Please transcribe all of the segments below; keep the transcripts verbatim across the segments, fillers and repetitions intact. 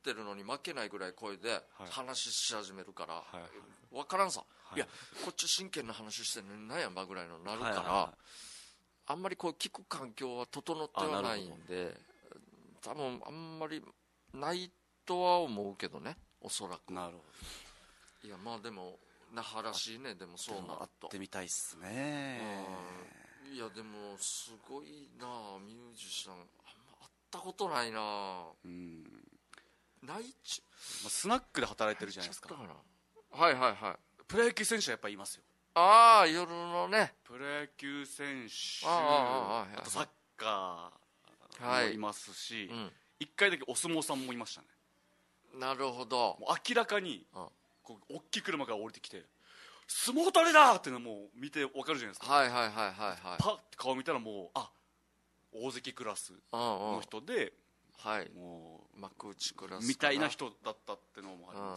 ってるのに負けないぐらい声で話し始めるから、はいはい、分からんさ、はい、いやこっち真剣な話してるのに何やんばぐらいのなるから、はいはいはい、あんまりこう聞く環境は整ってはないんで、多分あんまりないとは思うけどね、おそらく。 なるほど。いやまあでも那覇らしいね。でもそうなると会ってみたいっすね。 いやでもすごいなミュージシャン、あんま会ったことないな。うんないち、 まあ、スナックで働いてるじゃないですか。 はいはいはい。 プロ野球選手はやっぱいますよ。 ああ夜のねプロ野球選手、 あ, あ, あとサッカーもいますし、はい、うん、いっかいだけお相撲さんもいましたね。 なるほど。 もう明らかにこう大きい車から降りてきて相撲取れだっていうのもう見て分かるじゃないですか。 はいはいはいはい、はい、 パッて顔見たらもうあ大関クラスの人で、 はい、 もう幕内クラスみたいな人だったっていうのもあります、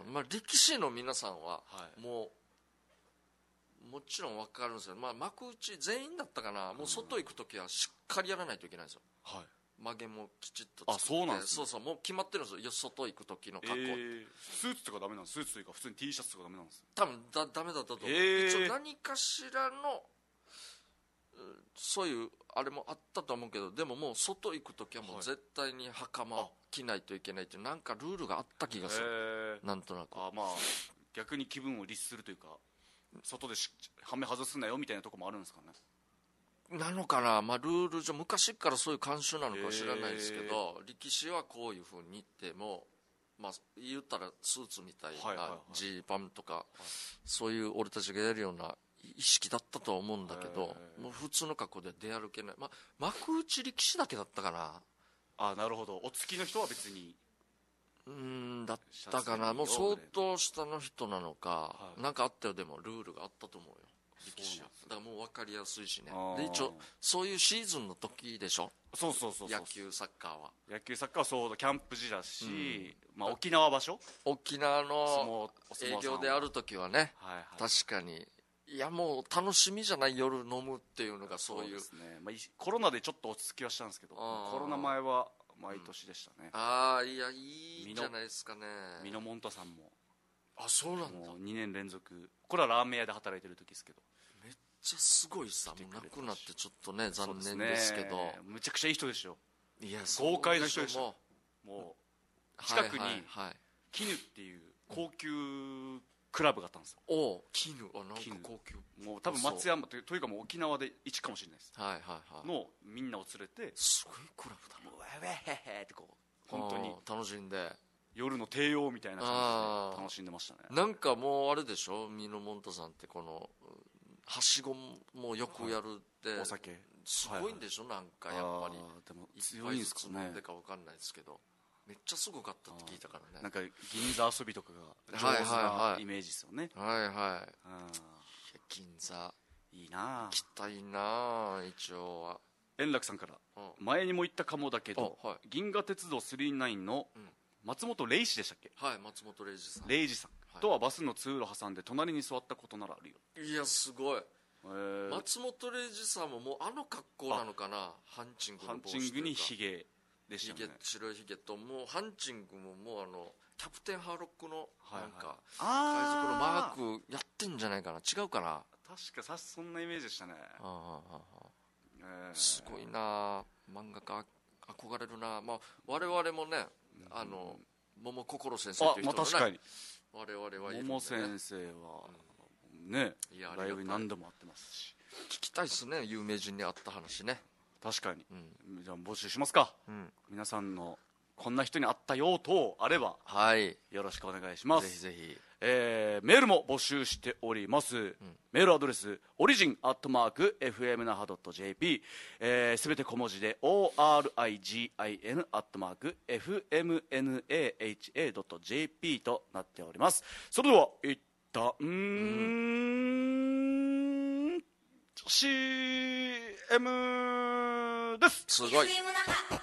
ね。まあ、力士の皆さんはもう、もちろん分かるんですよ、まあ、幕内全員だったかな、もう外行くときはしっかりやらないといけないんですよ、はい、曲げもきちっと作って。 あ、そうなんですね。 そうそう、もう決まってるんですよ、外行く時の格好、えー、スーツとかダメなんです。スーツというか普通に T シャツとかダメなんです。 多分だダメだったと思う、えー、一応何かしらのそういうあれもあったと思うけど、でももう外行く時はもう絶対に袴着ないといけないっていうなんかルールがあった気がする、なんとなく。 あ、まあ逆に気分を律するというか、外ではめ外すなよみたいなとこもあるんですかね。 なのかな、まあ、ルール上昔からそういう慣習なのかは知らないですけど、力士はこういうふうに言っても、まあ、言ったらスーツみたいなジーパンとか、そういう俺たちがやるような意識だったとは思うんだけど、もう普通の格好で出歩けない、まあ、幕内力士だけだったかな。 あ、なるほど。お付きの人は別にうーんだったかな。もう相当下の人なのか、はい、なんかあったよ。でもルールがあったと思うよ、力士は。だからもう分かりやすいしね。で一応そういうシーズンの時でしょ。 そうそうそうそう、 野球サッカーは野球サッカーはそうだ、キャンプ時だし、うん、まあ、沖縄場所、 沖縄の営業である時はね、はいはい、確かに。いやもう楽しみじゃない、夜飲むっていうのが。そういう、そうですね、 まあ、コロナでちょっと落ち着きはしたんですけど、コロナ前は毎年でしたね、 うん、ああいやいいじゃないですかね。 ミノモンタさんも、 あ、そうなんだ、 もうにねん連続、これはラーメン屋で働いてる時ですけど、 めっちゃすごいさ。もう亡くなってちょっとね残念ですけど、ね、 むちゃくちゃいい人でしょ。 いや豪快な人でしょ。もう近くに絹っていう高級クラブがあったんですよ。 お絹、あ、なんか高級、 もう多分松山というというかもう沖縄で一かもしれないです、 はいはいはい、 のみんなを連れて、 すごいクラブだな、 もうウェヘヘってこう本当に楽しんで、 夜の帝王みたいな感じで楽しんでましたね。 なんかもうあれでしょ、ミノモンタさんってこのはしごもよくやるって、はい、 お酒すごいんでしょ、はいはい、なんかやっぱりでも強いんですかね。 なんでか分かんないですけど、めっちゃすごかったって聞いたからね。 なんか銀座遊びとかが上手なイメージですよね。 はいはい、はいはい、銀座いいな、 行きたいな。一応は円楽さんから、前にも言ったかもだけど、はい、銀河鉄道さんじゅうきゅうの松本零士でしたっけ。 はい、松本零士さん零士さん、はい、とはバスの通路挟んで隣に座ったことならあるよ。 いやすごい、えー、松本零士さんももうあの格好なのかな。ハンチングの帽子というか、 ハンチングにヒゲでしたね。 白いヒゲと、もうハンチングももうあのキャプテンハーロックのなんか海賊のマークやってんじゃないかな。違うかな。 確かさそんなイメージでしたね。ああ、 えー、すごいな、漫画家憧れるな。まあ我々もね、あの桃心先生という人がね、 確かに我々はいるんで、ね、 桃先生はね、うん、ライブに何度も会ってますし、 聞きたいですね、有名人に会った話ね。 確かに、うん、じゃあ募集しますか、うん、皆さんのこんな人に会ったよ等あれば、はい、よろしくお願いします。 ぜひぜひ、 えー、メールも募集しております、うん、メールアドレスオリジンアットマーク エフエム 那覇 .jp、えー、すべて小文字で オーアールアイジーアイエヌ アットマーク エフエムエヌエーエイチエー ドット ジェーピー となっております。それでは一旦うーん シーエム です。 すごい。